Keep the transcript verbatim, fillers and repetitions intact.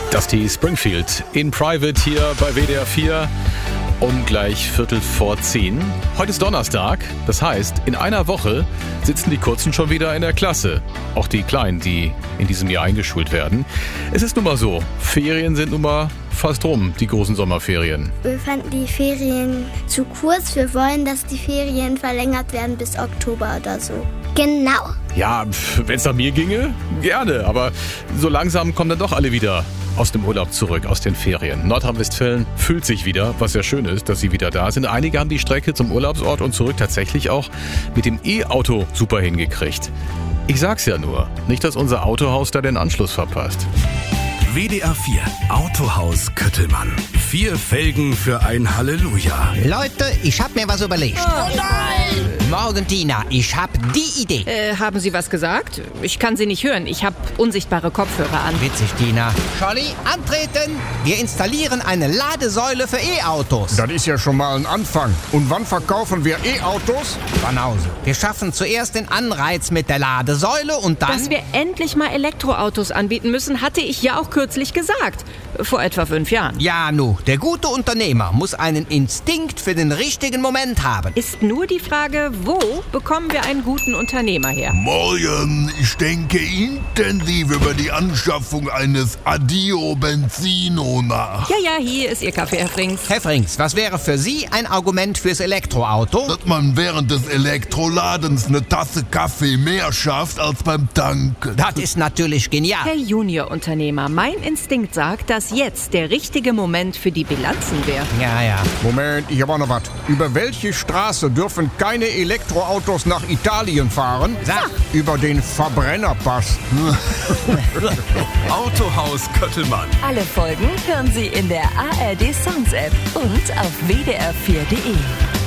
Dusty Springfield in Private hier bei W D R vier um gleich Viertel vor zehn. Heute ist Donnerstag, das heißt, in einer Woche sitzen die Kurzen schon wieder in der Klasse. Auch die Kleinen, die in diesem Jahr eingeschult werden. Es ist nun mal so, Ferien sind nun mal fast rum, die großen Sommerferien. Wir fanden die Ferien zu kurz. Wir wollen, dass die Ferien verlängert werden bis Oktober oder so. Genau. Ja, wenn es nach mir ginge, gerne. Aber so langsam kommen dann doch alle wieder aus dem Urlaub zurück, aus den Ferien. Nordrhein-Westfalen fühlt sich wieder, was ja schön ist, dass sie wieder da sind. Einige haben die Strecke zum Urlaubsort und zurück tatsächlich auch mit dem E-Auto super hingekriegt. Ich sag's ja nur, nicht, dass unser Autohaus da den Anschluss verpasst. W D R vier Autohaus Köttelmann. Vier Felgen für ein Halleluja. Leute, ich hab mir was überlegt. Oh nein! Morgen, Tina, ich hab die Idee. Äh, haben Sie was gesagt? Ich kann Sie nicht hören. Ich habe unsichtbare Kopfhörer an. Witzig, Tina. Scholli, antreten. Wir installieren eine Ladesäule für E-Autos. Das ist ja schon mal ein Anfang. Und wann verkaufen wir E-Autos? Von Hause. Wir schaffen zuerst den Anreiz mit der Ladesäule und dann... Dass wir endlich mal Elektroautos anbieten müssen, hatte ich ja auch kürzlich gesagt. Vor etwa fünf Jahren. Ja, nu, der gute Unternehmer muss einen Instinkt für den richtigen Moment haben. Ist nur die Frage, wo bekommen wir einen guten Unternehmer her? Morgen, ich denke intensiv über die Anschaffung eines Adio Benzino nach. Ja, ja, hier ist Ihr Kaffee, Herr Frings. Herr Frings, was wäre für Sie ein Argument fürs Elektroauto? Dass man während des Elektroladens eine Tasse Kaffee mehr schafft als beim Tanken. Das ist natürlich genial. Herr Juniorunternehmer, mein Instinkt sagt, dass jetzt der richtige Moment für die Bilanzen wäre. Ja, ja. Moment, ich hab auch noch was. Über welche Straße dürfen keine Elektroautos nach Italien fahren? Sag. Über den Verbrennerpass. Autohaus Köttelmann. Alle Folgen hören Sie in der A R D Songs App und auf w d r vier punkt d e.